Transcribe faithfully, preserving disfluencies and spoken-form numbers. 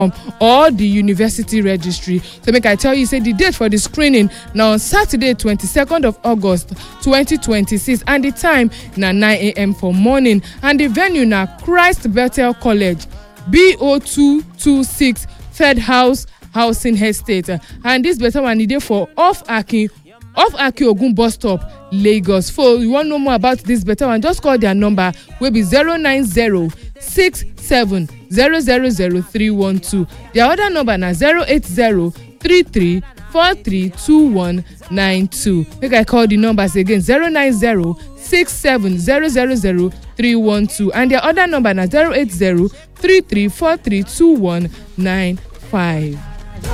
or the university registry. So make I tell you, say the date for the screening now on Saturday twenty-second of August twenty twenty-six, and the time na nine a m for morning, and the venue na Christ Bethel College, B O two two six Third House Housing Estate, and this better one dey for off Akin off Akin Ogun bus stop, Lagos. For you want know more about this better one, just call their number wey be zero nine zero six seven zero zero zero three one two. Their other number na zero eight zero three three four three two one nine two. Make I call the numbers again, zero nine zero six seven zero zero zero three one two, and their other number na zero eight zero three three four three two one nine five.